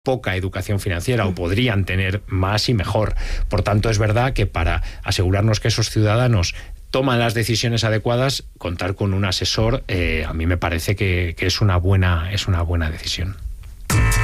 poca educación financiera o podrían tener más y mejor. Por tanto, es verdad que para asegurarnos que esos ciudadanos toman las decisiones adecuadas, contar con un asesor, a mí me parece que es una buena decisión.